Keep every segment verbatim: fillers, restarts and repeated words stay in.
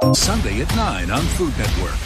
Sunday at nine on Food Network.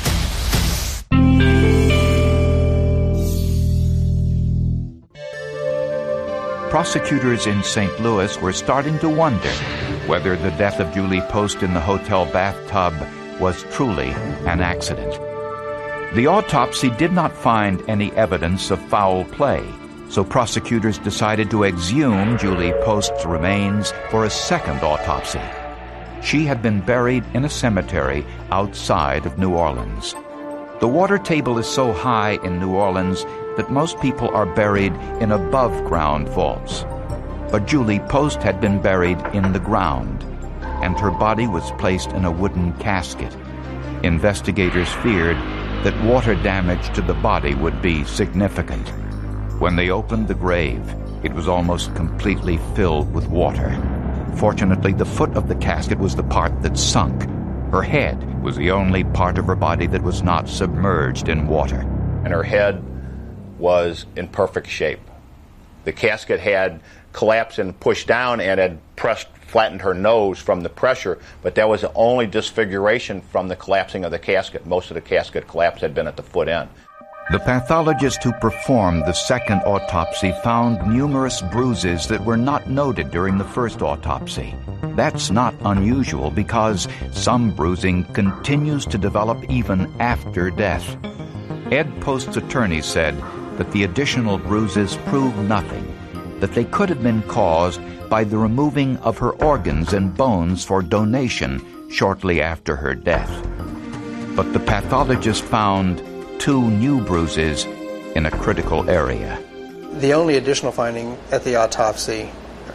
Prosecutors in Saint Louis were starting to wonder whether the death of Julie Post in the hotel bathtub was truly an accident. The autopsy did not find any evidence of foul play, so prosecutors decided to exhume Julie Post's remains for a second autopsy. She had been buried in a cemetery outside of New Orleans. The water table is so high in New Orleans that most people are buried in above-ground vaults. But Julie Post had been buried in the ground, and her body was placed in a wooden casket. Investigators feared that water damage to the body would be significant. When they opened the grave, it was almost completely filled with water. Fortunately, the foot of the casket was the part that sunk. Her head was the only part of her body that was not submerged in water. And her head was in perfect shape. The casket had collapsed and pushed down and had pressed, flattened her nose from the pressure, but that was the only disfiguration from the collapsing of the casket. Most of the casket collapse had been at the foot end. The pathologist who performed the second autopsy found numerous bruises that were not noted during the first autopsy. That's not unusual because some bruising continues to develop even after death. Ed Post's attorney said that the additional bruises proved nothing, that they could have been caused by the removing of her organs and bones for donation shortly after her death. But the pathologist found two new bruises in a critical area. The only additional finding at the autopsy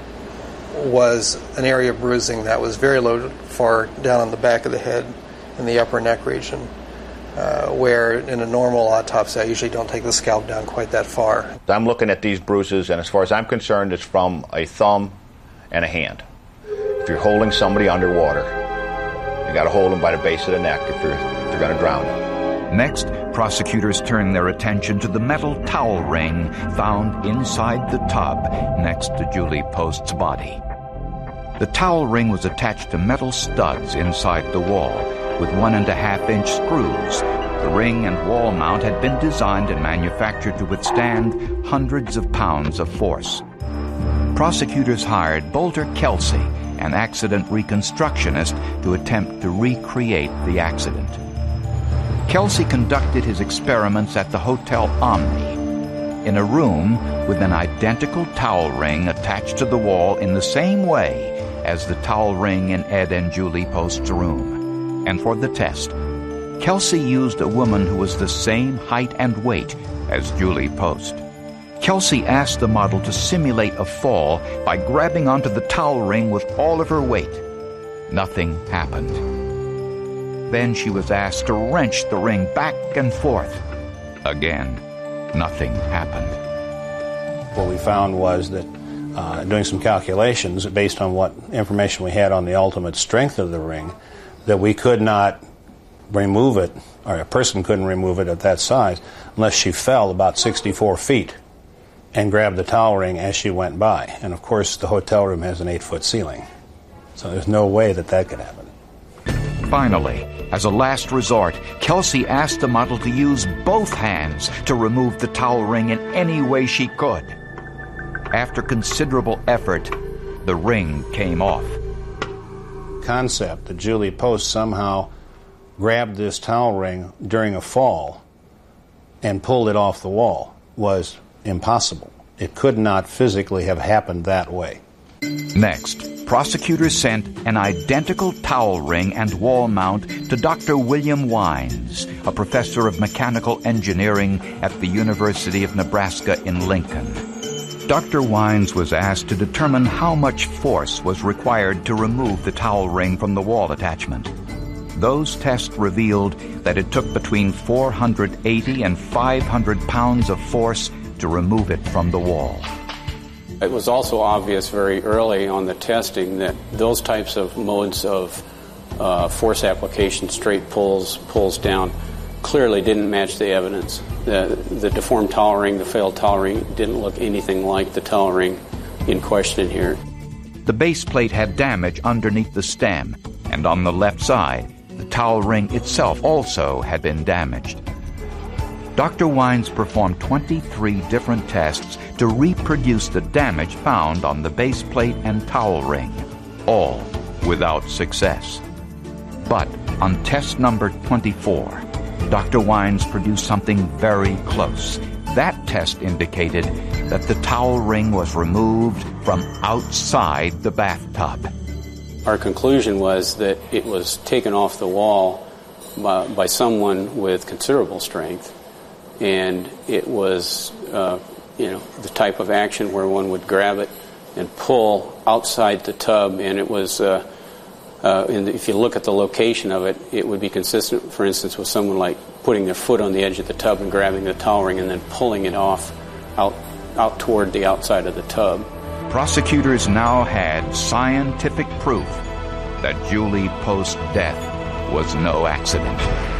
was an area of bruising that was very low, far down on the back of the head in the upper neck region, uh, where in a normal autopsy I usually don't take the scalp down quite that far. I'm looking at these bruises, and as far as I'm concerned, it's from a thumb and a hand. If you're holding somebody underwater, you got to hold them by the base of the neck if you're, if you're going to drown them. Next, prosecutors turned their attention to the metal towel ring found inside the tub next to Julie Post's body. The towel ring was attached to metal studs inside the wall with one and a half inch screws. The ring and wall mount had been designed and manufactured to withstand hundreds of pounds of force. Prosecutors hired Bolter Kelsey, an accident reconstructionist, to attempt to recreate the accident. Kelsey conducted his experiments at the Hotel Omni, in a room with an identical towel ring attached to the wall in the same way as the towel ring in Ed and Julie Post's room. And for the test, Kelsey used a woman who was the same height and weight as Julie Post. Kelsey asked the model to simulate a fall by grabbing onto the towel ring with all of her weight. Nothing happened. Then she was asked to wrench the ring back and forth. Again, nothing happened. What we found was that uh, doing some calculations based on what information we had on the ultimate strength of the ring, that we could not remove it, or a person couldn't remove it at that size, unless she fell about sixty-four feet and grabbed the towel ring as she went by. And of course, the hotel room has an eight-foot ceiling, so there's no way that that could happen. Finally, as a last resort, Kelsey asked the model to use both hands to remove the towel ring in any way she could. After considerable effort, the ring came off. Concept that Julie Post somehow grabbed this towel ring during a fall and pulled it off the wall was impossible. It could not physically have happened that way. Next, prosecutors sent an identical towel ring and wall mount to Doctor William Wines, a professor of mechanical engineering at the University of Nebraska in Lincoln. Doctor Wines was asked to determine how much force was required to remove the towel ring from the wall attachment. Those tests revealed that it took between four hundred eighty and five hundred pounds of force to remove it from the wall. It was also obvious very early on the testing that those types of modes of uh, force application, straight pulls, pulls down, clearly didn't match the evidence. The, the deformed towel ring, the failed towel ring, didn't look anything like the towel ring in question here. The base plate had damage underneath the stem, and on the left side, the towel ring itself also had been damaged. Doctor Wines performed twenty-three different tests to reproduce the damage found on the base plate and towel ring, all without success. But on test number twenty-four, Doctor Wines produced something very close. That test indicated that the towel ring was removed from outside the bathtub. Our conclusion was that it was taken off the wall by, by someone with considerable strength, and it was, uh, you know, the type of action where one would grab it and pull outside the tub, and it was, uh, uh, and if you look at the location of it, it would be consistent, for instance, with someone like putting their foot on the edge of the tub and grabbing the towel ring and then pulling it off out, out toward the outside of the tub. Prosecutors now had scientific proof that Julie Post's death was no accident.